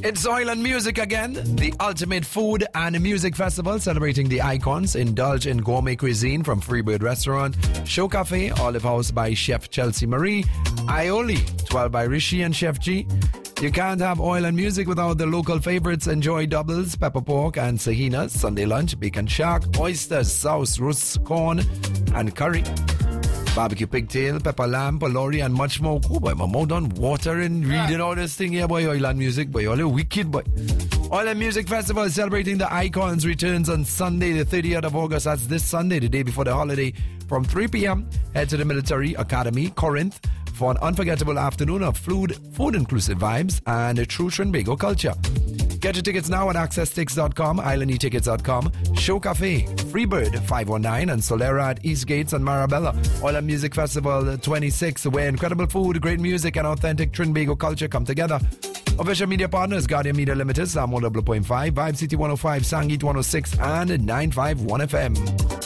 It's Oil and Music again, the ultimate food and music festival celebrating the icons. Indulge in gourmet cuisine from Freebird Restaurant, Show Cafe, Olive House by Chef Chelsea Marie, Aioli, 12 by Rishi and Chef G. You can't have Oil and Music without the local favorites. Enjoy doubles, pepper pork and sahinas, Sunday lunch, bacon shark, oysters, sauce, roast corn and curry. Barbecue pigtail, pepper lamb, palori, and much more. Oh boy, my mouth on watering, reading all this thing here, boy. Oil and Music, boy. All wicked, boy. Oil and Music Festival celebrating the icons returns on Sunday, the 30th of August. That's this Sunday, the day before the holiday. From 3 p.m., head to the Military Academy, Corinth, for an unforgettable afternoon of food-inclusive vibes and a true Trinbago culture. Get your tickets now at accesstix.com, islandetickets.com, Show Cafe, Freebird 519 and Solera at East Gates and Marabella. Oil and Music Festival 26, where incredible food, great music and authentic Trinbago culture come together. Official media partners, Guardian Media Limited, Sam 100.5, Vibe City 105, Sangit 106 and 951 FM.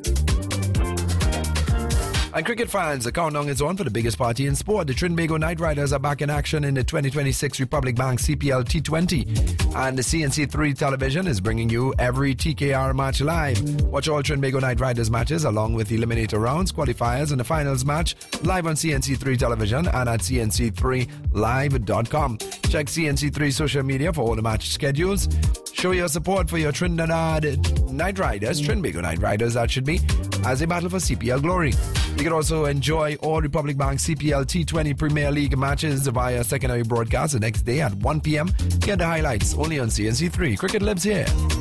And cricket fans, the countdown is on for the biggest party in sport. The Trinbago Knight Riders are back in action in the 2026 Republic Bank CPL T20. And the CNC3 television is bringing you every TKR match live. Watch all Trinbago Knight Riders matches along with eliminator rounds, qualifiers and the finals match live on CNC3 television and at cnc3live.com. Check CNC3 social media for all the match schedules. Show your support for your Trinidad Knight Riders, Trinbago Knight Riders that should be, as they battle for CPL glory. You can also enjoy all Republic Bank CPL T20 Premier League matches via secondary broadcast the next day at 1 p.m. Get the highlights only on CNC3. Cricket lives here.